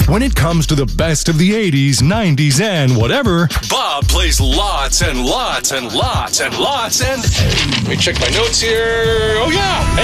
When it comes to the best of the 80s, 90s, and whatever, Bob plays lots and lots and lots and lots and... Let me check my notes here. Oh, yeah.